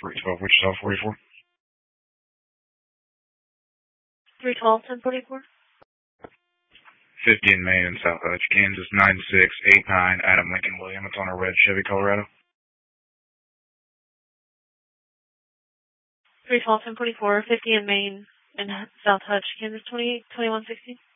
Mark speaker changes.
Speaker 1: 312 Wichita 44.
Speaker 2: 312 1044.
Speaker 1: 50 in Main and South Hutch, Kansas 9689 Adam Lincoln William. It's on a red Chevy Colorado.
Speaker 2: 312 1044. 50 in Main and South Hutch, Kansas 2160.